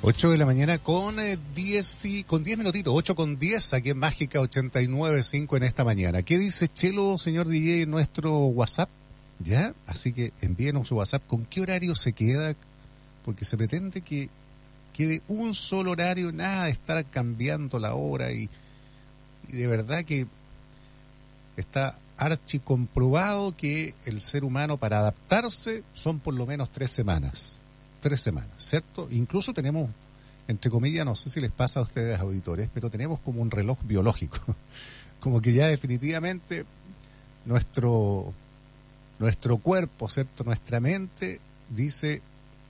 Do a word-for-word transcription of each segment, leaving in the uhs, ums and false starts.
ocho de la mañana con eh, diez y, con diez minutitos, ocho con diez aquí en Mágica ochenta y nueve punto cinco en esta mañana. ¿Qué dice Chelo, señor D J, en nuestro WhatsApp? ¿Ya? Así que envíenos su WhatsApp. ¿Con qué horario se queda? Porque se pretende que quede un solo horario, nada de estar cambiando la hora y, y de verdad que está archicomprobado que el ser humano para adaptarse son por lo menos tres semanas. Tres semanas, ¿cierto? Incluso tenemos, entre comillas, no sé si les pasa a ustedes, auditores, pero tenemos como un reloj biológico. Como que ya definitivamente nuestro, nuestro cuerpo, ¿cierto? Nuestra mente dice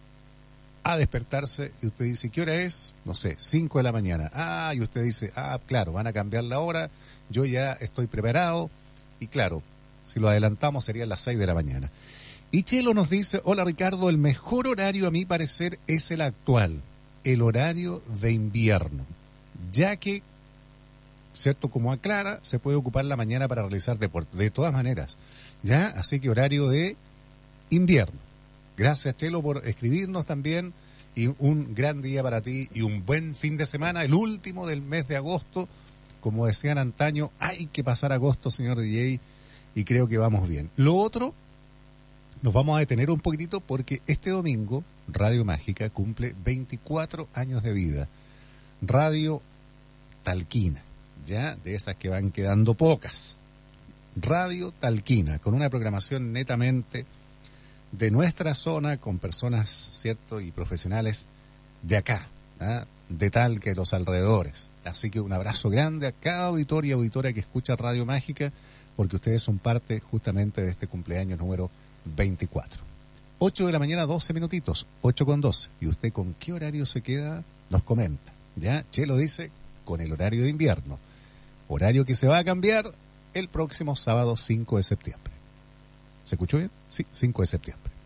a despertarse y usted dice, ¿qué hora es? No sé, cinco de la mañana. Ah, y usted dice, ah, claro, van a cambiar la hora, yo ya estoy preparado. Y claro, si lo adelantamos serían las seis de la mañana. Y Chelo nos dice, hola Ricardo, el mejor horario a mi parecer es el actual, el horario de invierno, ya que, cierto, como aclara, se puede ocupar la mañana para realizar deporte, de todas maneras, ¿ya? Así que horario de invierno. Gracias Chelo por escribirnos también, y un gran día para ti y un buen fin de semana, el último del mes de agosto. Como decían antaño, hay que pasar agosto, señor D J, y creo que vamos bien. Lo otro, nos vamos a detener un poquitito porque este domingo Radio Mágica cumple veinticuatro años de vida. Radio Talquina, ya de esas que van quedando pocas. Radio Talquina, con una programación netamente de nuestra zona, con personas, cierto, y profesionales de acá, ¿eh? De Talca y los alrededores. Así que un abrazo grande a cada auditor y auditora que escucha Radio Mágica, porque ustedes son parte justamente de este cumpleaños número veinticuatro. ocho de la mañana, doce minutitos, ocho con doce. ¿Y usted con qué horario se queda? Nos comenta. Ya, Chelo dice, con el horario de invierno. Horario que se va a cambiar el próximo sábado cinco de septiembre. ¿Se escuchó bien? Sí, cinco de septiembre.